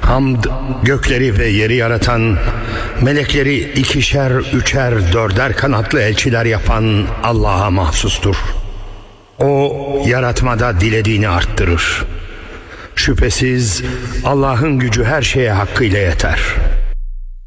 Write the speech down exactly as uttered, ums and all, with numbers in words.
Hamd, gökleri ve yeri yaratan, melekleri ikişer, üçer, dörder kanatlı elçiler yapan Allah'a mahsustur. O, yaratmada dilediğini arttırır. Şüphesiz Allah'ın gücü her şeye hakkıyla yeter.